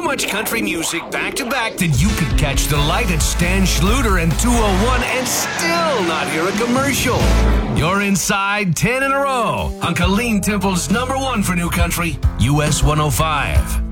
much country music back to back that you could catch the light at Stan Schluter and 201 and still not hear a commercial. You're inside 10 in a row on Colleen Temple's #1 for new country, US 105.